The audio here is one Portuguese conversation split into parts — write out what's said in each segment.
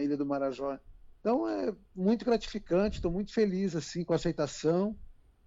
Ilha do Marajó. Então é muito gratificante, estou muito feliz assim com a aceitação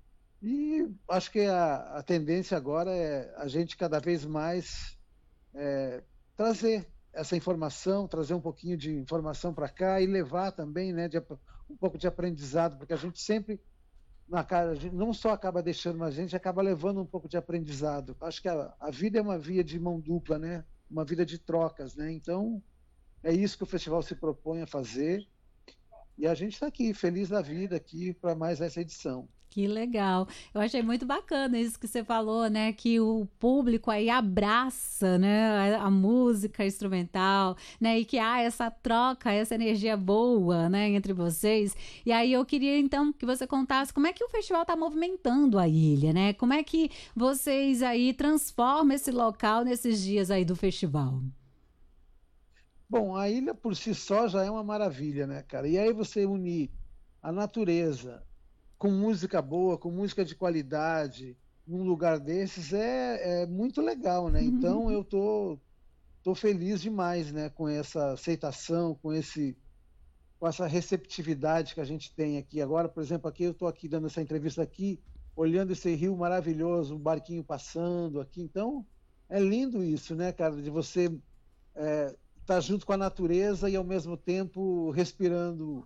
e acho que a tendência agora é a gente cada vez mais trazer essa informação, trazer um pouquinho de informação para cá e levar também, né, um pouco de aprendizado, porque a gente sempre na cara, a gente não só acaba deixando, mas a gente acaba levando um pouco de aprendizado. Acho que a vida é uma via de mão dupla, né? Uma vida de trocas, né? Então, é isso que o festival se propõe a fazer. E a gente está aqui, feliz da vida, aqui para mais essa edição. Que legal. Eu achei muito bacana isso que você falou, né? Que o público aí abraça, né? A música instrumental, né? E que há essa troca, essa energia boa, né? Entre vocês. E aí eu queria então que você contasse como é que o festival está movimentando a ilha, né? Como é que vocês aí transformam esse local nesses dias aí do festival? Bom, a ilha por si só já é uma maravilha, né, cara? E aí você unir a natureza com música boa, com música de qualidade, num lugar desses é muito legal, né? Então eu tô feliz demais, né, com essa aceitação, com essa receptividade que a gente tem aqui agora. Por exemplo, aqui eu estou aqui dando essa entrevista aqui, olhando esse rio maravilhoso, um barquinho passando aqui. Então é lindo isso, né, cara, de você estar junto com a natureza e ao mesmo tempo respirando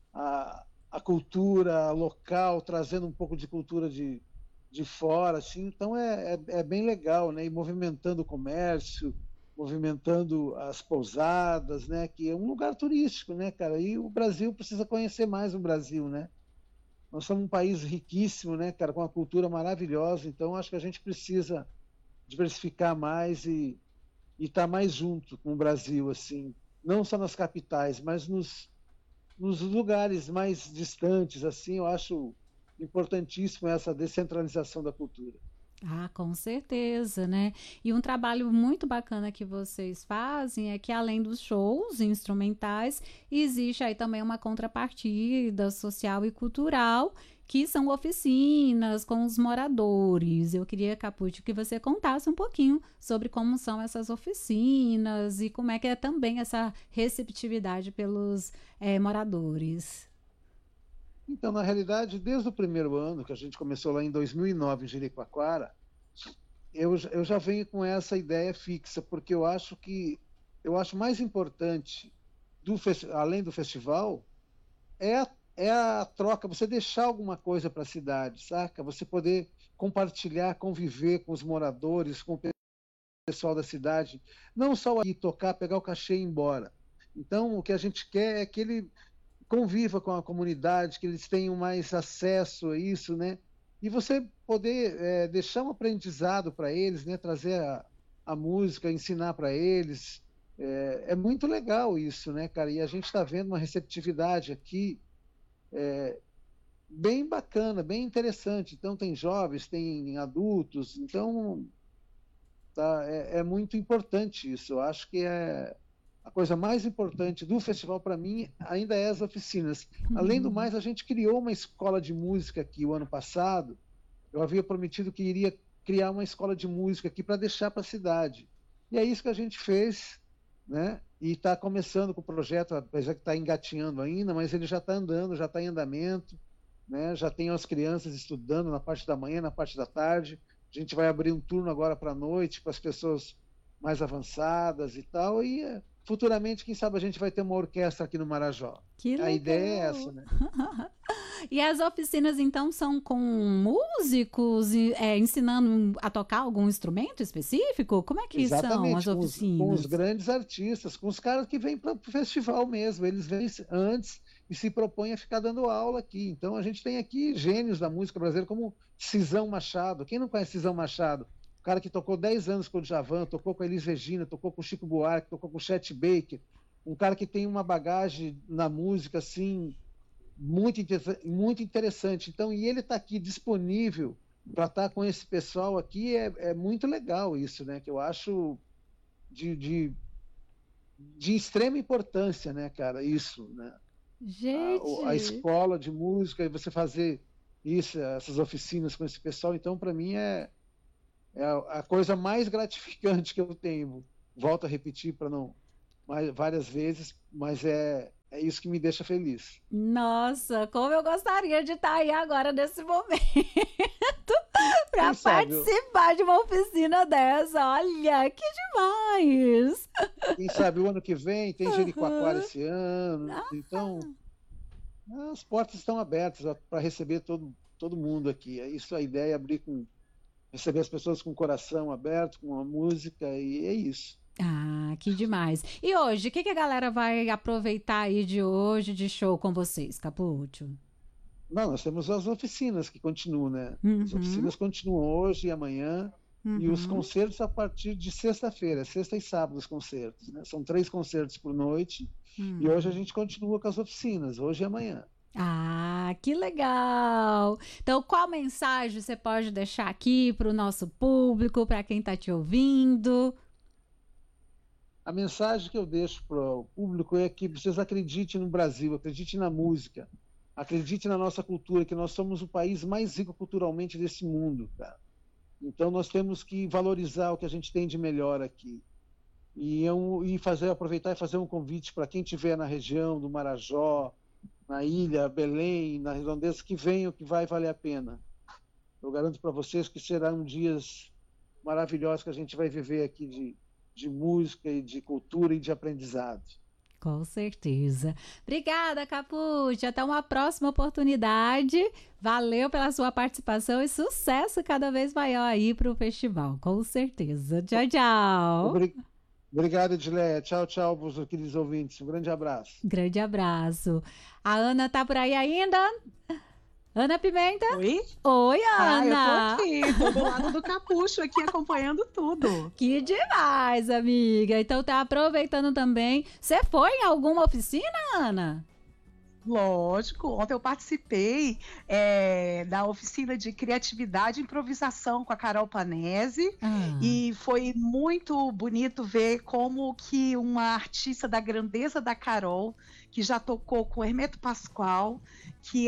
a cultura local, trazendo um pouco de cultura de fora, assim. Então é bem legal, né? E movimentando o comércio, movimentando as pousadas, né? Que é um lugar turístico, né, cara? E o Brasil precisa conhecer mais o Brasil, né? Nós somos um país riquíssimo, né, cara, com uma cultura maravilhosa. Então acho que a gente precisa diversificar mais e estar mais junto com o Brasil, assim, não só nas capitais, mas nos lugares mais distantes, assim, eu acho importantíssimo essa descentralização da cultura. Ah, com certeza, né? E um trabalho muito bacana que vocês fazem é que além dos shows instrumentais, existe aí também uma contrapartida social e cultural, que são oficinas com os moradores. Eu queria, Capucci, que você contasse um pouquinho sobre como são essas oficinas e como é que é também essa receptividade pelos moradores. Então, na realidade, desde o primeiro ano, que a gente começou lá em 2009, em Jericoacoara, eu já venho com essa ideia fixa, porque eu acho mais importante, além do festival, é a troca, você deixar alguma coisa para a cidade, saca? Você poder compartilhar, conviver com os moradores, com o pessoal da cidade, não só ir tocar, pegar o cachê e ir embora. Então, o que a gente quer é que ele conviva com a comunidade, que eles tenham mais acesso a isso, né? E você poder deixar um aprendizado para eles, né? Trazer a música, ensinar para eles. É muito legal isso, né, cara? E a gente está vendo uma receptividade aqui bem bacana, bem interessante. Então, tem jovens, tem adultos, então tá, é muito importante isso. Eu acho que a coisa mais importante do festival para mim ainda é as oficinas. Além do mais, a gente criou uma escola de música aqui o ano passado. Eu havia prometido que iria criar uma escola de música aqui para deixar para a cidade. E é isso que a gente fez, né? E está começando com o projeto, apesar que está engatinhando ainda, mas ele já está andando, já está em andamento, né? Já tem as crianças estudando na parte da manhã, na parte da tarde. A gente vai abrir um turno agora para a noite, para as pessoas mais avançadas e tal. E futuramente, quem sabe, a gente vai ter uma orquestra aqui no Marajó. Que A ideia é essa, legal! né? E as oficinas, então, são com músicos ensinando a tocar algum instrumento específico? Como é que são as Exatamente, com os oficinas? grandes artistas, com os caras que vêm para o festival mesmo. Eles vêm antes e se propõem a ficar dando aula aqui. Então a gente tem aqui gênios da música brasileira como Cisão Machado. Quem não conhece Cisão Machado? O cara que tocou 10 anos com o Djavan, tocou com a Elis Regina, tocou com o Chico Buarque, tocou com o Chet Baker. Um cara que tem uma bagagem na música assim muito interessante. Então, e ele está aqui disponível para estar com esse pessoal aqui, é muito legal isso, né? Que eu acho de, de, de extrema importância, né, cara? Isso, né? A Gente, escola de música e você fazer isso, essas oficinas com esse pessoal, então, para mim, é a coisa mais gratificante que eu tenho. Volto a repetir para não várias vezes, mas É isso que me deixa feliz. Nossa, como eu gostaria de estar aí agora nesse momento para Quem sabe, participar de uma oficina dessa. Olha, que demais! quem sabe o ano que vem tem Jericoacoara Aham. esse ano. Então, as portas estão abertas para receber todo mundo aqui. É isso a ideia, é receber as pessoas com o coração aberto, com a música, e é isso. Ah, que demais. E hoje, o que que a galera vai aproveitar aí de hoje de show com vocês, Capuccio? Não, nós temos as oficinas que continuam, né? As Uhum, oficinas continuam hoje e amanhã, e os uhum. concertos a partir de sexta-feira, sexta e sábado os concertos, né? São 3 concertos por noite, e hoje a Hum. gente continua com as oficinas, hoje e amanhã. Ah, que legal! Então, qual mensagem você pode deixar aqui para o nosso público, para quem está te ouvindo? A mensagem que eu deixo para o público é que vocês acreditem no Brasil, acreditem na música, acreditem na nossa cultura, que nós somos o país mais rico culturalmente desse mundo, cara. Então nós temos que valorizar o que a gente tem de melhor aqui. Aproveitar e fazer um convite para quem estiver na região do Marajó, na ilha, Belém, na Redondeza, que venham, que vai valer a pena. Eu garanto para vocês que serão dias maravilhosos que a gente vai viver aqui de música e de cultura e de aprendizado. Com certeza. Obrigada, Capuccio. Até uma próxima oportunidade. Valeu pela sua participação e sucesso cada vez maior aí para o festival. Com certeza. Tchau, tchau. Obri- Obrigado, Edileia. Tchau, tchau, meus queridos ouvintes. Um grande abraço. Grande abraço. A Ana tá por aí ainda? Ana Pimenta? Oi? Oi, Ah, eu tô Ana! aqui, tô do lado do Capucho aqui acompanhando tudo. Que demais, amiga. Então tá aproveitando também. Você foi em alguma oficina, Ana? Lógico, ontem eu participei da oficina de criatividade e improvisação com a Carol Panese Ah, e foi muito bonito ver como que uma artista da grandeza da Carol, que já tocou com Hermeto Pascoal, que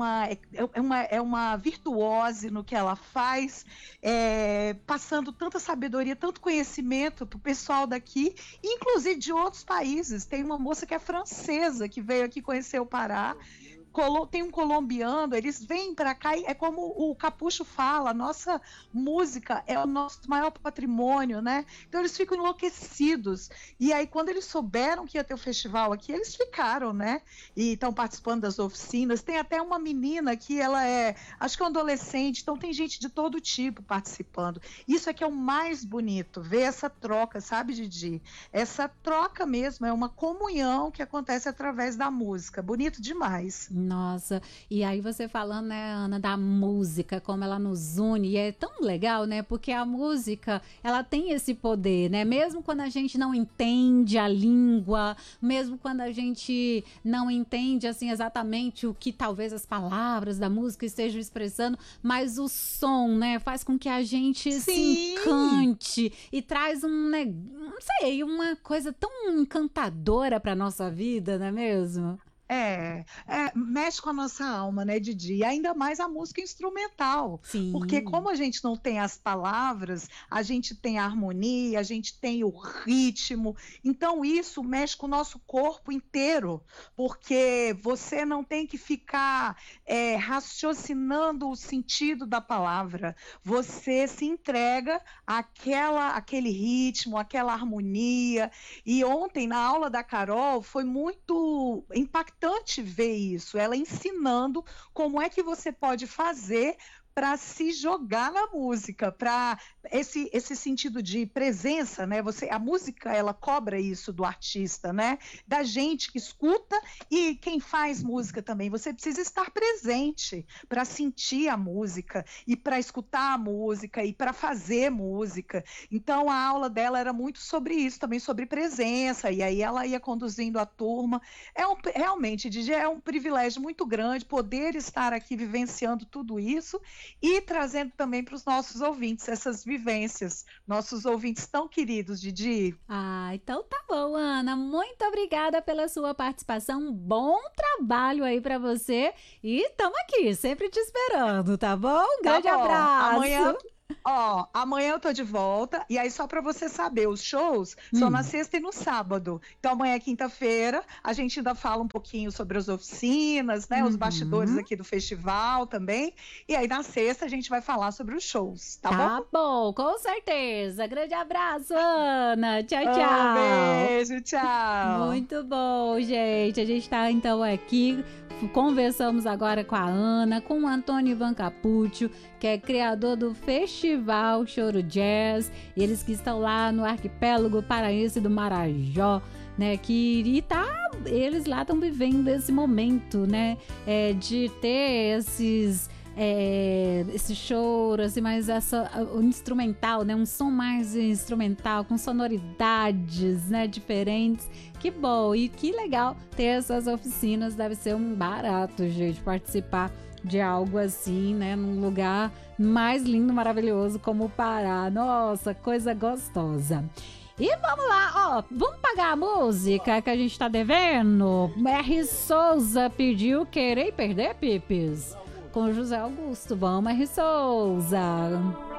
é uma virtuose no que ela faz, passando tanta sabedoria, tanto conhecimento para o pessoal daqui, inclusive de outros países. Tem uma moça que é francesa, que veio aqui conhecer o Pará, tem um colombiano, eles vêm para cá e é como o Capucho fala, a nossa música é o nosso maior patrimônio, né? Então eles ficam enlouquecidos. E aí, quando eles souberam que ia ter o festival aqui, eles ficaram, né? E estão participando das oficinas. Tem até uma menina que ela acho que é um adolescente, então tem gente de todo tipo participando. Isso é que é o mais bonito, ver essa troca, sabe, Didi? Essa troca mesmo, é uma comunhão que acontece através da música. Bonito demais. nossa, e aí você falando, né, Ana, da música, como ela nos une, e é tão legal, né? Porque a música, ela tem esse poder, né? Mesmo quando a gente não entende a língua, mesmo quando a gente não entende, assim, exatamente o que talvez as palavras da música estejam expressando, mas o som, né, faz com que a gente se Sim! encante e traz não sei, uma coisa tão encantadora para nossa vida, não é mesmo? Mexe com a nossa alma, né, Didi? E ainda mais a música instrumental, porque Sim. como a gente não tem as palavras, a gente tem a harmonia, a gente tem o ritmo, então isso mexe com o nosso corpo inteiro, porque você não tem que ficar raciocinando o sentido da palavra, você se entrega àquele ritmo, àquela harmonia, e ontem, na aula da Carol, foi muito impactante ver isso, ela ensinando como é que você pode fazer para se jogar na música, para esse sentido de presença, né? A música, ela cobra isso do artista, né? Da gente que escuta e quem faz música também. Você precisa estar presente para sentir a música e para escutar a música e para fazer música. Então a aula dela era muito sobre isso, também sobre presença, e aí ela ia conduzindo a turma. Realmente, Didi, é um privilégio muito grande poder estar aqui vivenciando tudo isso e trazendo também para os nossos ouvintes essas vivências, nossos ouvintes tão queridos, Didi. Ah, então tá bom, Ana. Muito obrigada pela sua participação. Um bom trabalho aí pra você. E estamos aqui, sempre te esperando, tá bom? Um Tá grande bom. Amanhã, abraço. Ó, amanhã eu tô de volta, e aí só para você saber, os shows são na sexta e no sábado. Então amanhã é quinta-feira, a gente ainda fala um pouquinho sobre as oficinas, né, os bastidores aqui do festival também, e aí na sexta a gente vai falar sobre os shows, tá bom? Tá bom, com certeza. Grande abraço, Ana. Tchau, tchau. Beijo, tchau. Muito bom, gente. A gente tá então aqui. Conversamos agora com a Ana, com o Antônio Ivan Capuccio, que é criador do Festival Choro Jazz, e eles que estão lá no arquipélago paraense do Marajó, né, eles lá estão vivendo esse momento, né, de ter esse choro, assim, mais o instrumental, né? Um som mais instrumental, com sonoridades, né? Diferentes. Que bom! E que legal ter essas oficinas. Deve ser um barato, gente, participar de algo assim, né? Num lugar mais lindo, maravilhoso como o Pará. Nossa, coisa gostosa. E vamos lá, ó, vamos pagar a música que a gente tá devendo? R. Souza pediu Querer e Perder, Pipes? Com José Augusto. Vamos, R. Souza.